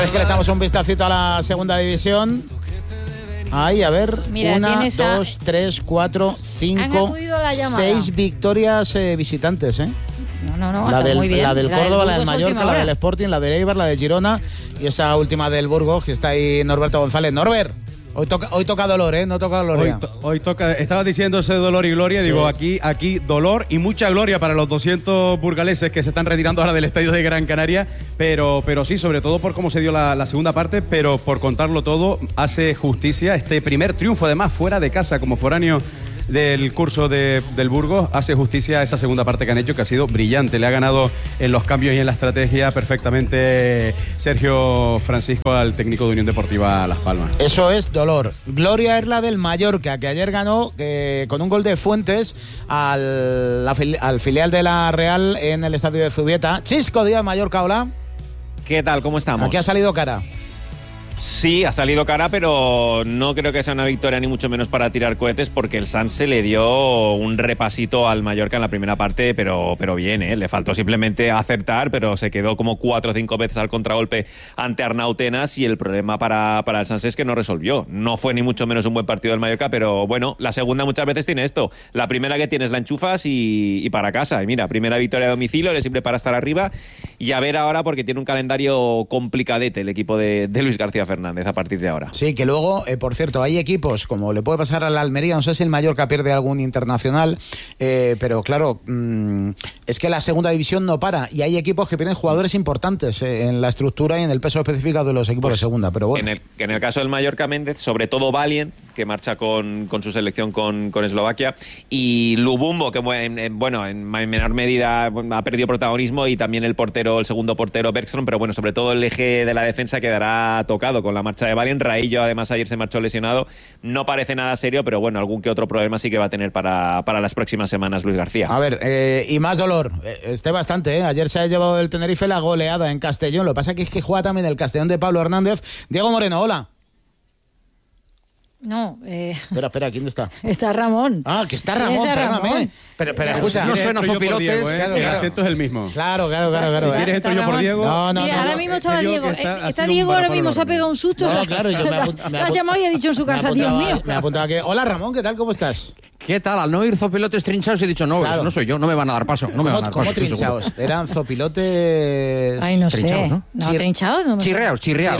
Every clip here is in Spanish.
Es que le echamos un vistacito a la segunda división. Ahí, a ver, mira, 1, 2, 3, 4, 5, 6 victorias visitantes, ¿eh? No, la muy bien. La del Córdoba, la del Mallorca, la del Sporting, la del Eibar, la de Girona y esa última del Burgos, que está ahí Norberto González. Norbert, hoy toca dolor, ¿eh? No toca gloria. Hoy toca, estabas diciendo ese dolor y gloria, sí. Digo, aquí dolor y mucha gloria para los 200 burgaleses que se están retirando ahora del estadio de Gran Canaria, pero sí, sobre todo por cómo se dio la segunda parte, pero por contarlo todo, hace justicia este primer triunfo, además, fuera de casa, como foráneo del curso del Burgos, hace justicia a esa segunda parte que han hecho, que ha sido brillante. Le ha ganado en los cambios y en la estrategia perfectamente Sergio Francisco al técnico de Unión Deportiva Las Palmas. Eso es dolor. Gloria es la del Mallorca, que ayer ganó con un gol de Fuentes al filial de la Real en el estadio de Zubieta. Chisco Díaz, Mallorca, hola. ¿Qué tal? ¿Cómo estamos? Aquí ha salido cara. Sí, ha salido cara, pero no creo que sea una victoria ni mucho menos para tirar cohetes, porque el Sanse le dio un repasito al Mallorca en la primera parte, pero bien, ¿eh? Le faltó simplemente acertar, pero se quedó como 4 o 5 veces al contragolpe ante Arnautenas, y el problema para el Sanse es que no resolvió. No fue ni mucho menos un buen partido del Mallorca, pero bueno, la segunda muchas veces tiene esto. La primera que tienes la enchufas y para casa. Y mira, primera victoria de domicilio, eres siempre para estar arriba, y a ver ahora, porque tiene un calendario complicadete el equipo de Luis García Fernández a partir de ahora. Sí, que luego, por cierto, hay equipos, como le puede pasar a la Almería, no sé si el Mallorca pierde algún internacional, pero claro, es que la segunda división no para, y hay equipos que pierden jugadores importantes en la estructura y en el peso específico de los equipos de segunda, pero bueno. En el caso del Mallorca, Méndez, sobre todo Valiant, que marcha con su selección con Eslovaquia, y Lubumbo, que bueno, en menor medida ha perdido protagonismo, y también el segundo portero Bergström, pero bueno, sobre todo el eje de la defensa quedará tocado con la marcha de Valiant. Raillo, además, ayer se marchó lesionado. No parece nada serio, pero bueno, algún que otro problema sí que va a tener para las próximas semanas Luis García. A ver, y más dolor. Bastante, ¿eh? Ayer se ha llevado el Tenerife la goleada en Castellón. Lo que pasa es que juega también el Castellón de Pablo Hernández. Diego Moreno, hola. No, Espera, ¿quién está? Está Ramón. Ah, que está Ramón, perdóname. Pero escucha, no suena Zopilotes, claro. El acento es el mismo. Claro. Si quieres entro yo por Diego. No. Mira, ahora mismo estaba Diego. Está Diego ahora mismo, se ha pegado un susto. No, claro, yo me ha llamado y ha dicho en su casa, Dios mío. Me ha apuntado que... Hola, Ramón, ¿qué tal? ¿Cómo estás? ¿Qué tal? Al no oír zopilotes trinchados he dicho, no, claro. No soy yo, no me van a dar paso. ¿Cómo trinchados? Eran zopilotes... Ay, no sé. Trinchados, ¿no? ¿Trinchados? No Chirreados.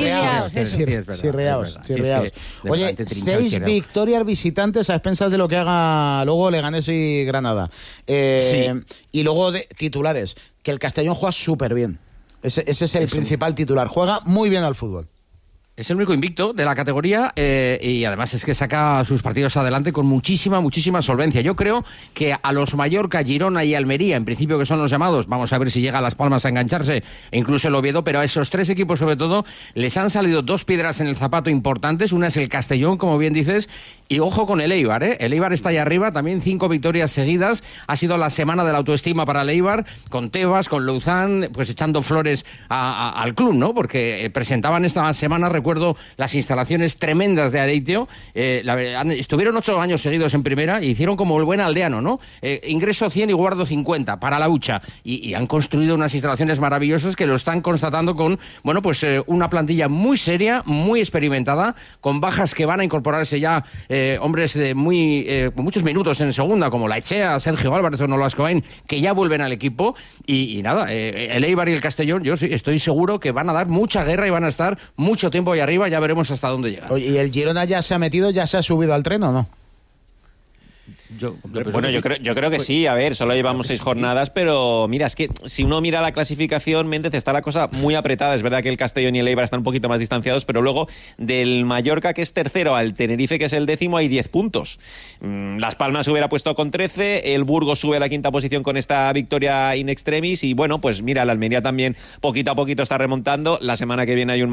Chirreados. Oye, 6 victorias visitantes a expensas de lo que haga luego Leganés y Granada. Sí. Y luego de titulares, que el Castellón juega súper bien. Ese es el principal titular. Juega muy bien al fútbol. Es el único invicto de la categoría y además es que saca sus partidos adelante con muchísima solvencia. Yo creo que a los Mallorca, Girona y Almería, en principio que son los llamados, vamos a ver si llega a Las Palmas a engancharse, e incluso el Oviedo, pero a esos 3 equipos sobre todo les han salido 2 piedras en el zapato importantes. Una es el Castellón, como bien dices, y ojo con el Eibar, ¿eh? El Eibar está ahí arriba, también 5 victorias seguidas. Ha sido la semana de la autoestima para el Eibar, con Tebas, con Louzán, pues echando flores al club, ¿no? Porque presentaban esta semana, recuerdo, las instalaciones tremendas de Areitio. Estuvieron 8 años seguidos en primera y hicieron como el buen aldeano, ¿no? Ingreso 100 y guardo 50 para la hucha. Y han construido unas instalaciones maravillosas que lo están constatando con, bueno, pues una plantilla muy seria, muy experimentada, con bajas que van a incorporarse ya hombres de con muchos minutos en segunda, como Laechea, Sergio Álvarez o Nolas Cohen, que ya vuelven al equipo. Y nada, el Eibar y el Castellón, yo sí, estoy seguro que van a dar mucha guerra y van a estar mucho tiempo ahí arriba, ya veremos hasta dónde llega. Oye, ¿y el Girona ya se ha metido, ya se ha subido al tren o no? Yo creo que sí. A ver, solo llevamos 6 jornadas, pero mira, es que si uno mira la clasificación, Méndez, está la cosa muy apretada. Es verdad que el Castellón y el Eibar están un poquito más distanciados, pero luego del Mallorca, que es tercero, al Tenerife, que es el 10º, hay 10 puntos. Las Palmas se hubiera puesto con 13, el Burgos sube a la 5ª posición con esta victoria in extremis, y bueno, pues mira, la Almería también poquito a poquito está remontando. La semana que viene hay un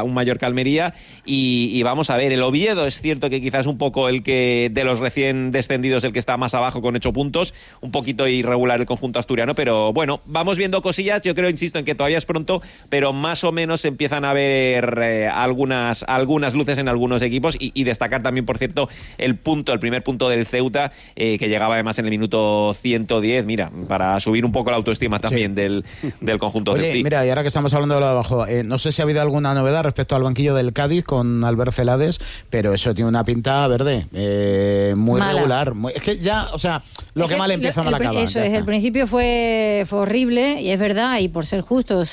Mallorca-Almería, y vamos a ver, el Oviedo es cierto que quizás un poco el que de los recién descendidos descendido es el que está más abajo con 8 puntos, un poquito irregular el conjunto asturiano, pero bueno, vamos viendo cosillas. Yo creo, insisto, en que todavía es pronto, pero más o menos empiezan a ver algunas luces en algunos equipos y destacar también, por cierto, el primer punto del Ceuta, que llegaba además en el minuto 110, mira, para subir un poco la autoestima también del conjunto ceutí. Mira, y ahora que estamos hablando de lo de abajo, no sé si ha habido alguna novedad respecto al banquillo del Cádiz con Albert Celades, pero eso tiene una pinta verde, muy mala. Regular. Es que ya, o sea, lo que mal empieza mal acaba. Eso es, el principio fue horrible, y es verdad, y por ser justos,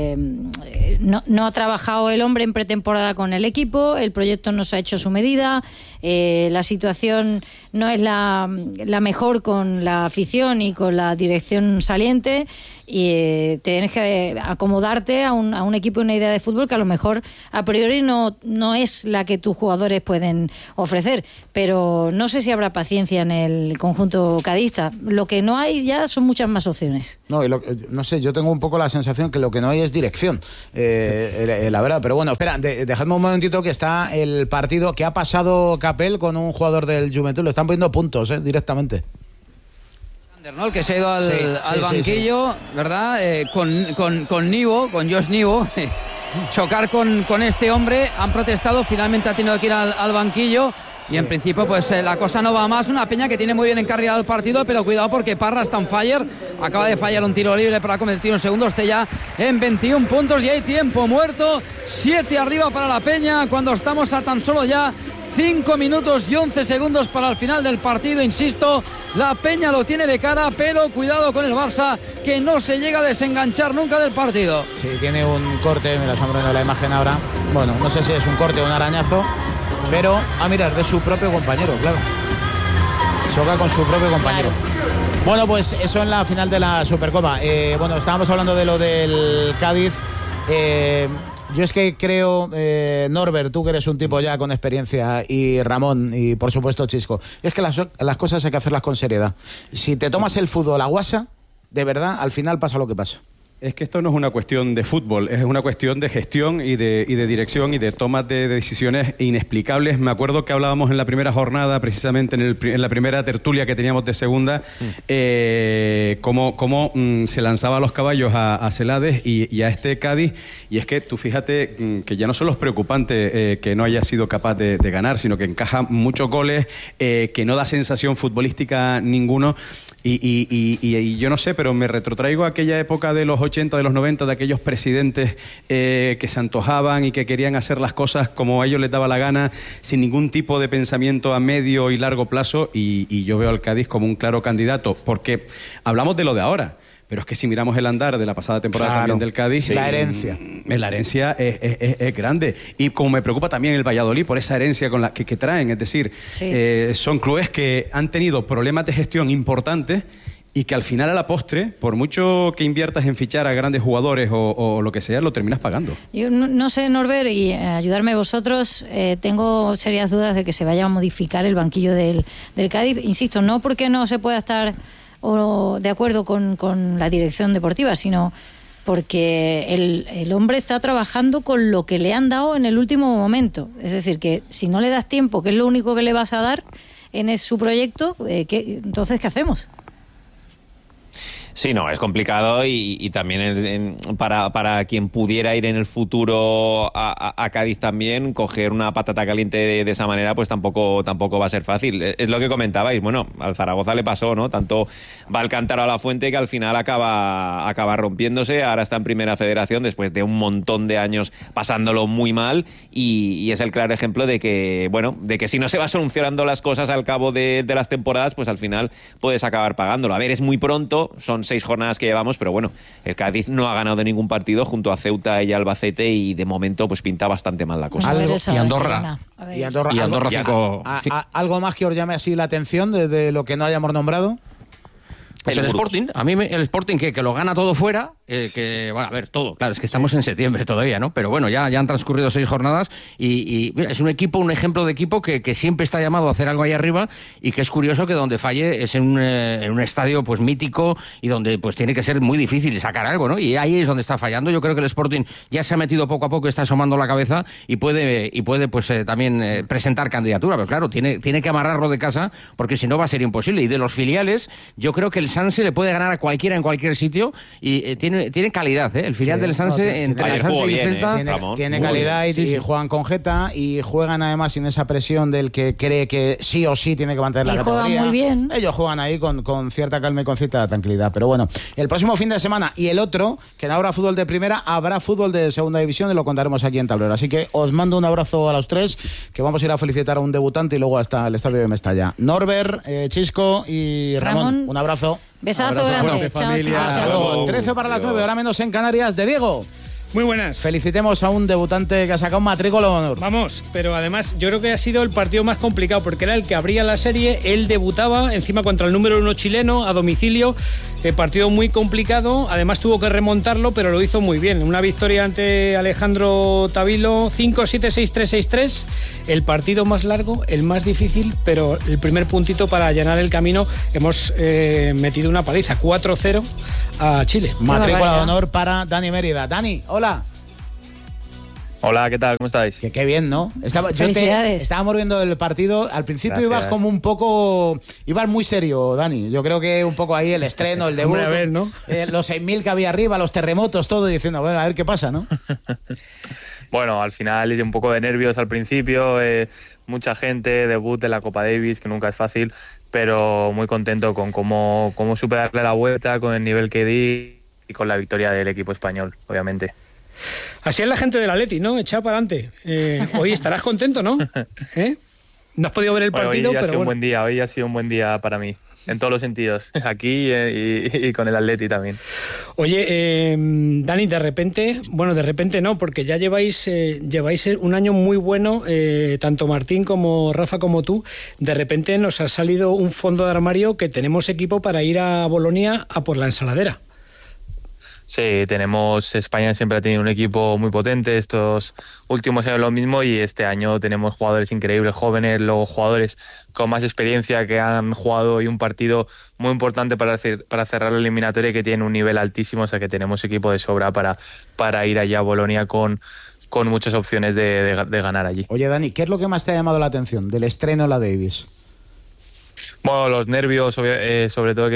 no ha trabajado el hombre en pretemporada con el equipo, el proyecto no se ha hecho a su medida, la situación no es la mejor con la afición y con la dirección saliente, y tienes que acomodarte a un equipo y una idea de fútbol que a lo mejor a priori no es la que tus jugadores pueden ofrecer, pero no sé si habrá paciencia en el conjunto cadista. Lo que no hay ya son muchas más opciones. No sé, yo tengo un poco la sensación que lo que no hay es dirección, la verdad, pero bueno, espera, dejadme un momentito, que está el partido que ha pasado Capel con un jugador del Juventud, le están poniendo puntos directamente. ¿No? El que se ha ido al banquillo, sí. ¿Verdad? Con Nivo, con Josh Nivo, chocar con este hombre, han protestado, finalmente ha tenido que ir al banquillo. Y en principio pues la cosa no va más. Una Peña que tiene muy bien encarrilado el partido, pero cuidado porque Parra está on fire, acaba de fallar un tiro libre para convertir en segundos, esté ya en 21 puntos y hay tiempo muerto, 7 arriba para la Peña cuando estamos a tan solo ya 5 minutos y 11 segundos para el final del partido. Insisto, la Peña lo tiene de cara, pero cuidado con el Barça, que no se llega a desenganchar nunca del partido. Sí, tiene un corte, me la están poniendo la imagen ahora. Bueno, no sé si es un corte o un arañazo, pero a mirar, de su propio compañero, claro. Choca con su propio compañero. Bueno, pues eso en la final de la Supercopa. Bueno, estábamos hablando de lo del Cádiz. Yo es que creo, Norbert, tú que eres un tipo ya con experiencia, y Ramón, y por supuesto Chisco, es que las cosas hay que hacerlas con seriedad. Si te tomas el fútbol a guasa, de verdad, al final pasa lo que pasa. Es que esto no es una cuestión de fútbol, es una cuestión de gestión y de dirección y de tomas de decisiones inexplicables. Me acuerdo que hablábamos en la primera jornada, precisamente en la primera tertulia que teníamos de segunda, cómo se lanzaba a los caballos a Celades y a este Cádiz. Y es que tú fíjate que ya no solo es preocupante que no haya sido capaz de ganar, sino que encaja muchos goles, que no da sensación futbolística ninguno. Y yo no sé, pero me retrotraigo a aquella época de los 80, de los 90, de aquellos presidentes que se antojaban y que querían hacer las cosas como a ellos les daba la gana, sin ningún tipo de pensamiento a medio y largo plazo, y yo veo al Cádiz como un claro candidato, porque hablamos de lo de ahora, pero es que si miramos el andar de la pasada temporada, claro, también del Cádiz, sí, la herencia es grande. Y como me preocupa también el Valladolid por esa herencia con la que traen, es decir, sí, son clubes que han tenido problemas de gestión importantes y que al final, a la postre, por mucho que inviertas en fichar a grandes jugadores o lo que sea, lo terminas pagando. Yo no sé, Norbert, y ayudarme vosotros, tengo serias dudas de que se vaya a modificar el banquillo del Cádiz. Insisto, no porque no se pueda estar de acuerdo con la dirección deportiva, sino porque el hombre está trabajando con lo que le han dado en el último momento. Es decir, que si no le das tiempo, que es lo único que le vas a dar en su proyecto, entonces, ¿qué hacemos? Sí, no, es complicado y también para quien pudiera ir en el futuro a Cádiz también, coger una patata caliente de esa manera, pues tampoco va a ser fácil. Es lo que comentabais, bueno, al Zaragoza le pasó, ¿no? Tanto va al cántaro a la fuente que al final acaba rompiéndose, ahora está en Primera Federación después de un montón de años pasándolo muy mal y es el claro ejemplo de que, bueno, de que si no se va solucionando las cosas al cabo de las temporadas, pues al final puedes acabar pagándolo. A ver, es muy pronto, son 6 jornadas que llevamos, pero bueno, el Cádiz no ha ganado de ningún partido junto a Ceuta y Albacete y de momento pues pinta bastante mal la cosa. Y Andorra. Y Andorra 5. ¿Algo más que os llame así la atención de lo que no hayamos nombrado? Pues el Sporting, a mí el Sporting que lo gana todo fuera que bueno, a ver, todo, claro, es que estamos en septiembre todavía, ¿no? Pero bueno, ya han transcurrido 6 jornadas y mira, es un ejemplo de equipo que siempre está llamado a hacer algo ahí arriba y que es curioso que donde falle es en un estadio pues mítico y donde pues tiene que ser muy difícil sacar algo, ¿no? Y ahí es donde está fallando. Yo creo que el Sporting ya se ha metido poco a poco, está asomando la cabeza y puede pues también presentar candidatura, pero claro, tiene que amarrarlo de casa porque si no va a ser imposible. Y de los filiales, yo creo que el Sanse le puede ganar a cualquiera en cualquier sitio y tiene calidad, ¿eh? El filial del Sanse entre el Sanse y el Celta tiene calidad y juegan con jeta y juegan además sin esa presión del que cree que sí o sí tiene que mantener la categoría. Juegan muy bien. Ellos juegan ahí con cierta calma y con cierta tranquilidad. Pero bueno, el próximo fin de semana y el otro, que no habrá fútbol de primera, habrá fútbol de segunda división y lo contaremos aquí en Tablero. Así que os mando un abrazo a los tres, que vamos a ir a felicitar a un debutante y luego hasta el estadio de Mestalla. Norbert, Chisco y Ramón, un abrazo. Besazo grande. Chao. 13 para las 9, ahora menos en Canarias, de Diego. Muy buenas. Felicitemos a un debutante que ha sacado un matrícula de honor. Vamos, pero además yo creo que ha sido el partido más complicado porque era el que abría la serie, él debutaba encima contra el número 1 chileno a domicilio, partido muy complicado, además tuvo que remontarlo, pero lo hizo muy bien. Una victoria ante Alejandro Tavilo, 5-7-6-3-6-3, el partido más largo, el más difícil, pero el primer puntito para allanar el camino. Hemos metido una paliza, 4-0 a Chile. Matrícula de honor para Dani Mérida. Dani, hola. Hola, ¿qué tal? ¿Cómo estáis? Qué bien, ¿no? Estábamos viendo el partido. Al principio ibas como un poco... Ibas muy serio, Dani. Yo creo que un poco ahí el estreno, el debut, a ver, ¿no? Los 6.000 que había arriba, los terremotos, todo, diciendo, bueno, a ver qué pasa, ¿no? Bueno, al final hice un poco de nervios al principio. Mucha gente, debut de la Copa Davis, que nunca es fácil, pero muy contento con cómo supe darle la vuelta, con el nivel que di y con la victoria del equipo español, obviamente. Así es la gente del Atleti, ¿no? Echada para adelante. Hoy estarás contento, ¿no? No has podido ver el partido, hoy pero bueno. Hoy ha sido un buen día para mí, en todos los sentidos, aquí y con el Atleti también. Oye, Dani, de repente no, porque ya lleváis un año muy bueno, tanto Martín como Rafa como tú. De repente nos ha salido un fondo de armario que tenemos equipo para ir a Bolonia a por la ensaladera. Sí, España siempre ha tenido un equipo muy potente, estos últimos años lo mismo, y este año tenemos jugadores increíbles, jóvenes, luego jugadores con más experiencia que han jugado hoy un partido muy importante para cerrar la eliminatoria y que tienen un nivel altísimo, o sea que tenemos equipo de sobra para ir allá a Bolonia con muchas opciones de ganar allí. Oye, Dani, ¿qué es lo que más te ha llamado la atención del estreno en la Davis? Bueno, los nervios, sobre todo que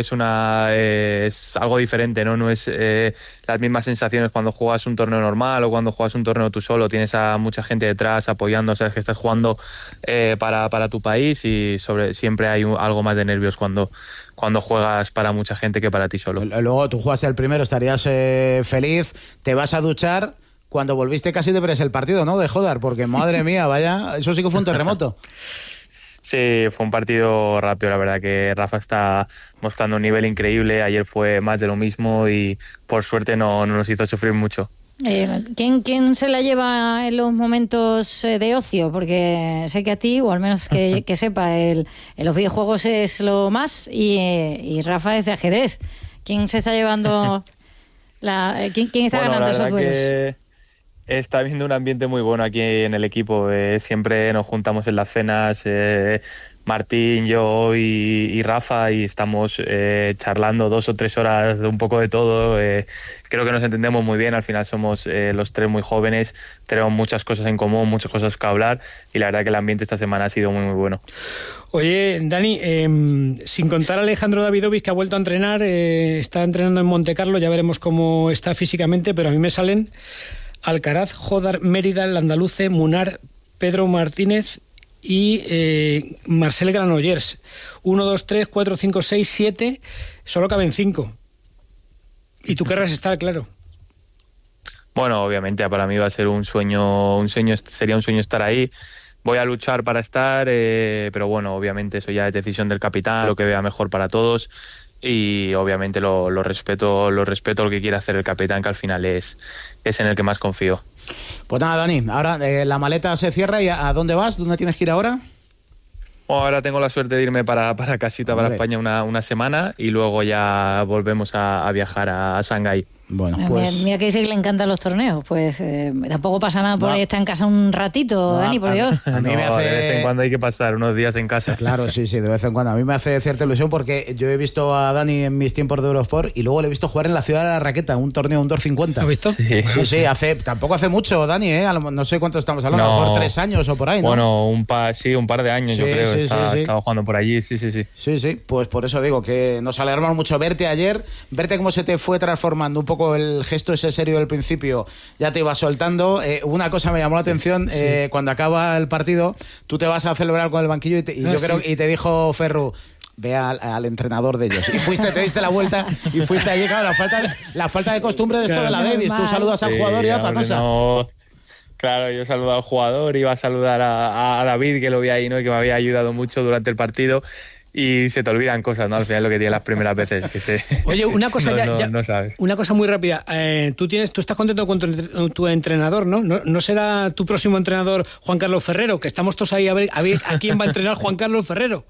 es algo diferente, ¿no? No es las mismas sensaciones cuando juegas un torneo normal o cuando juegas un torneo tú solo. Tienes a mucha gente detrás apoyando, sabes que estás jugando para tu país y siempre hay algo más de nervios cuando juegas para mucha gente que para ti solo. Luego tú jugaste el primero, estarías feliz, te vas a duchar. Cuando volviste casi te ves el partido, ¿no? De Jodar, porque madre mía, vaya, eso sí que fue un terremoto. Sí, fue un partido rápido, la verdad que Rafa está mostrando un nivel increíble, ayer fue más de lo mismo y por suerte no nos hizo sufrir mucho. ¿Quién se la lleva en los momentos de ocio? Porque sé que a ti, o al menos que sepa, en los videojuegos es lo más y Rafa es de ajedrez. ¿Quién se está llevando ¿quién está ganando esos duelos? Está habiendo un ambiente muy bueno aquí en el equipo. Siempre nos juntamos en las cenas, Martín, yo y Rafa, y estamos charlando 2 o 3 horas de un poco de todo. Creo que nos entendemos muy bien. Al final somos los 3 muy jóvenes, tenemos muchas cosas en común, muchas cosas que hablar, y la verdad que el ambiente esta semana ha sido muy, muy bueno. Oye, Dani, sin contar a Alejandro Davidovich, que ha vuelto a entrenar, está entrenando en Montecarlo, ya veremos cómo está físicamente, pero a mí me salen Alcaraz, Jodar, Mérida, Landaluce, Munar, Pedro Martínez y Marcel Granollers. 1, 2, 3, 4, 5, 6, 7, solo caben 5. Y tú querrás estar, claro. Bueno, obviamente para mí va a ser sería un sueño estar ahí. Voy a luchar para estar, pero bueno, obviamente eso ya es decisión del capitán, lo que vea mejor para todos. Y obviamente lo respeto lo que quiera hacer el capitán, que al final es en el que más confío. Pues nada, Dani, ahora la maleta se cierra y ¿a dónde vas? ¿Dónde tienes que ir ahora? Bueno, ahora tengo la suerte de irme para casita, para España una semana, y luego ya volvemos a viajar a Shanghái. Bueno, pues... Mira que dice que le encantan los torneos. Pues tampoco pasa nada por estar en casa un ratito, Dani, por Dios. A mí me hace... De vez en cuando hay que pasar unos días en casa. Claro, sí, de vez en cuando. A mí me hace cierta ilusión porque yo he visto a Dani en mis tiempos de Eurosport y luego le he visto jugar en la Ciudad de la Raqueta, un torneo Indoor 50. ¿Has visto? Sí, tampoco hace mucho, Dani, no sé cuánto estamos hablando, por 3 años o por ahí, ¿no? Bueno, un par de años, yo creo. Estaba jugando por allí, sí. Sí, pues por eso digo que nos alegramos mucho verte ayer, verte cómo se te fue transformando un poco el gesto ese serio del principio, ya te iba soltando. Una cosa me llamó la atención, cuando acaba el partido, tú te vas a celebrar con el banquillo y te dijo Ferru, ve al entrenador de ellos. Y te diste la vuelta y fuiste allí. Claro, la falta de costumbre de esto de la Davis. Tú saludas al jugador y otra cosa. No. Claro, yo saludaba al jugador, iba a saludar a David, que lo vi ahí, ¿no? Y que me había ayudado mucho durante el partido. Y se te olvidan cosas, ¿no? Al final lo que tiene las primeras veces que se... Oye, una cosa no sabes. Una cosa muy rápida. Tú estás contento con tu entrenador, ¿no? ¿No será tu próximo entrenador Juan Carlos Ferrero? Que estamos todos ahí a ver a quién va a entrenar Juan Carlos Ferrero.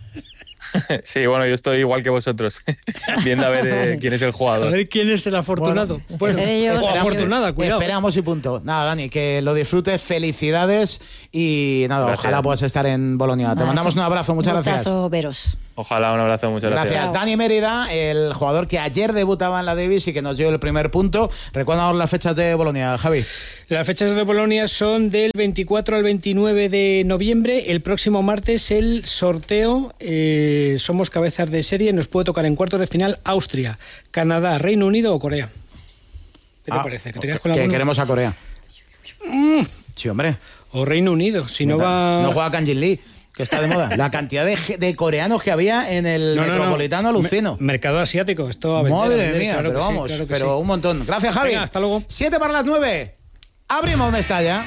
Sí, bueno, yo estoy igual que vosotros, viendo a ver quién es el jugador. A ver quién es el afortunado. Bueno, o afortunada, cuidado. Esperamos y punto. Nada, Dani, que lo disfrutes, felicidades y nada, gracias. Ojalá puedas estar en Bolonia. Te mandamos un abrazo, muchas gracias. Veros. Ojalá, un abrazo, muchas gracias. Gracias. Dani Mérida, el jugador que ayer debutaba en la Davis y que nos dio el primer punto. Recuérdanos las fechas de Bolonia, Javi. Las fechas de Bolonia son del 24 al 29 de noviembre. El próximo martes el sorteo. Somos cabezas de serie. Nos puede tocar en cuartos de final Austria, Canadá, Reino Unido o Corea. ¿Qué te parece? ¿Que te quedas con que queremos a Corea? Sí, hombre. O Reino Unido. Si no juega Kang-Jin Lee, que está de moda. La cantidad de coreanos que había en el Metropolitano, alucino. Mercado asiático, esto a vender. Madre mía, claro, pero vamos, sí, claro pero sí. Un montón. Gracias, Javi. Venga, hasta luego. 7 para las 9. Abrimos Mestalla.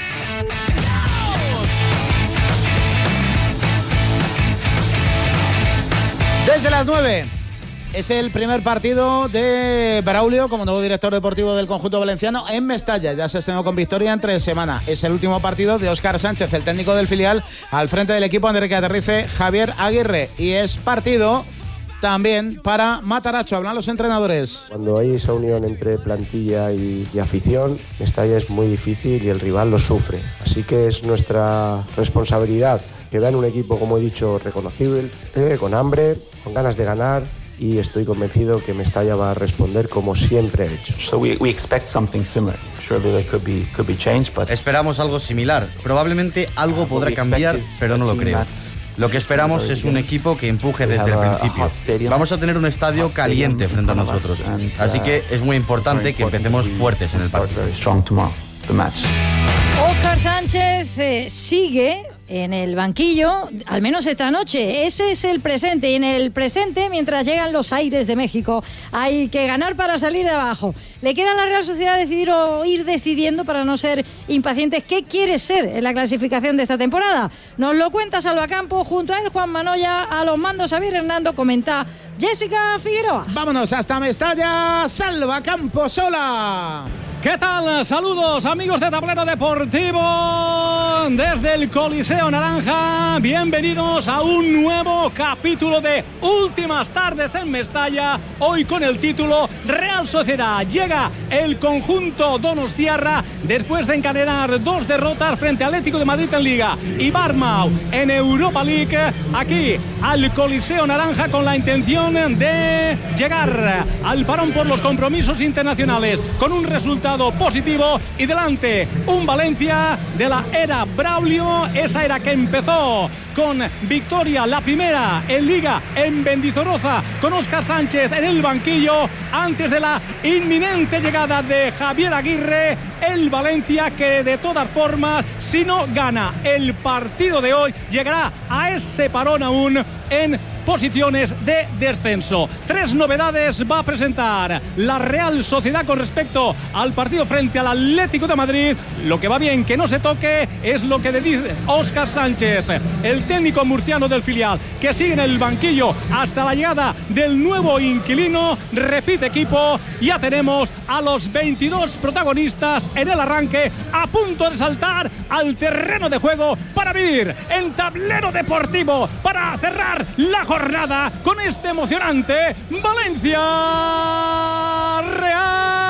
Desde las 9. Es el primer partido de Braulio como nuevo director deportivo del conjunto valenciano en Mestalla. Ya se estrenó con victoria entre semana. Es el último partido de Óscar Sánchez, el técnico del filial, al frente del equipo Enrique que aterrice Javier Aguirre. Y es partido también para Mataracho. Hablan los entrenadores. Cuando hay esa unión entre plantilla y afición, Mestalla es muy difícil y el rival lo sufre. Así que es nuestra responsabilidad que vean un equipo, como he dicho, reconocible, con hambre, con ganas de ganar. Y estoy convencido que Mestalla va a responder como siempre ha hecho. So we expect something similar. Surely there could be change, but esperamos algo similar. Probablemente algo podrá cambiar, pero no lo creo. Lo que esperamos es un equipo que empuje desde el principio. Vamos a tener un estadio caliente frente a nosotros. Así que es muy importante que empecemos fuertes en el partido. Óscar Sánchez sigue en el banquillo, al menos esta noche. Ese es el presente. Y en el presente, mientras llegan los aires de México, hay que ganar para salir de abajo. Le queda a la Real Sociedad decidir o ir decidiendo, para no ser impacientes, qué quiere ser en la clasificación de esta temporada. Nos lo cuenta Salvacampo, junto a él Juan Manoya, a los mandos Xavier Hernando, comenta Jessica Figueroa. Vámonos hasta Mestalla, Salvacampo sola. ¿Qué tal? Saludos, amigos de Tablero Deportivo desde el Coliseo Naranja. Bienvenidos a un nuevo capítulo de Últimas Tardes en Mestalla. Hoy con el título Real Sociedad. Llega el conjunto donostiarra después de encadenar 2 derrotas frente al Atlético de Madrid en Liga y Bournemouth en Europa League. Aquí al Coliseo Naranja con la intención de llegar al parón por los compromisos internacionales con un resultado positivo y delante un Valencia de la era Braulio, esa era que empezó con victoria, la primera en Liga en Mendizorroza, con Óscar Sánchez en el banquillo antes de la inminente llegada de Javier Aguirre. El Valencia que de todas formas, si no gana el partido de hoy, llegará a ese parón aún en posiciones de descenso. 3 novedades va a presentar la Real Sociedad con respecto al partido frente al Atlético de Madrid. Lo que va bien que no se toque es lo que dice Óscar Sánchez, el técnico murciano del filial, que sigue en el banquillo hasta la llegada del nuevo inquilino. Repite equipo, ya tenemos a los 22 protagonistas en el arranque, a punto de saltar al terreno de juego para vivir en Tablero Deportivo, para cerrar la jornada con este emocionante Valencia Real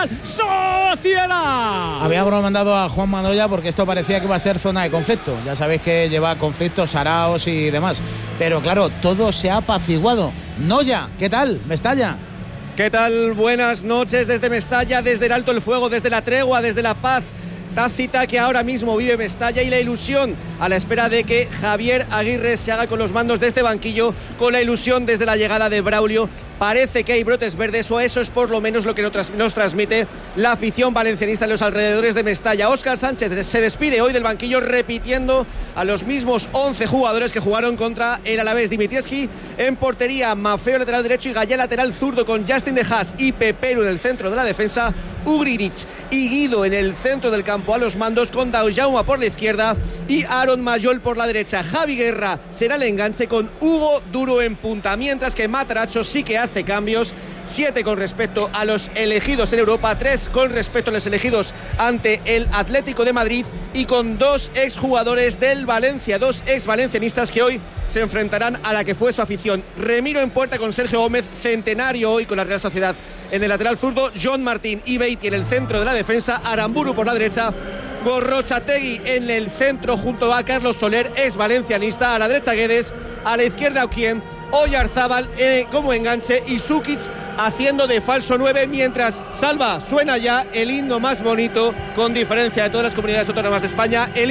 Real Sociedad. Habíamos mandado a Juan Manoya porque esto parecía que iba a ser zona de conflicto. Ya sabéis que lleva conflictos, saraos y demás. Pero claro, todo se ha apaciguado. Noya, ¿qué tal? Mestalla. ¿Qué tal? Buenas noches desde Mestalla, desde el alto el fuego, desde la tregua, desde la paz tácita que ahora mismo vive Mestalla y la ilusión a la espera de que Javier Aguirre se haga con los mandos de este banquillo, con la ilusión desde la llegada de Braulio. Parece que hay brotes verdes, o eso es por lo menos lo que nos transmite la afición valencianista en los alrededores de Mestalla. Óscar Sánchez se despide hoy del banquillo repitiendo a los mismos 11 jugadores que jugaron contra el Alavés. Dimitrievski en portería, Maffeo lateral derecho y Gallá lateral zurdo, con Justin de Haas y Peperu en el centro de la defensa, Ugrinic y Guido en el centro del campo a los mandos, con Daujauma por la izquierda y Aaron Mayol por la derecha. Javi Guerra será el enganche, con Hugo Duro en punta, mientras que Mataracho sí que hace cambios, 7 con respecto a los elegidos en Europa, 3 con respecto a los elegidos ante el Atlético de Madrid, y con 2 exjugadores del Valencia, 2 exvalencianistas que hoy se enfrentarán a la que fue su afición. Remiro en puerta con Sergio Gómez, centenario hoy con la Real Sociedad en el lateral zurdo, John Martín y Beatty en el centro de la defensa, Aramburu por la derecha, Gorrochategui en el centro junto a Carlos Soler, ex valencianista, a la derecha Guedes, a la izquierda Oquien, Oyarzábal como enganche y Sukic haciendo de falso 9, mientras Salva suena ya el himno más bonito, con diferencia de todas las comunidades autónomas de España, el